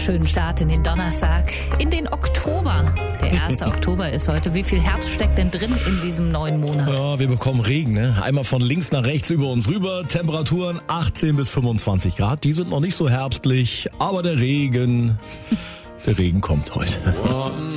schönen Start in den Donnerstag, in den Oktober. Der 1. Oktober ist heute. Wie viel Herbst steckt denn drin in diesem neuen Monat? Ja, wir bekommen Regen, ne? Einmal von links nach rechts über uns rüber. Temperaturen 18 bis 25 Grad. Die sind noch nicht so herbstlich, aber der Regen kommt heute.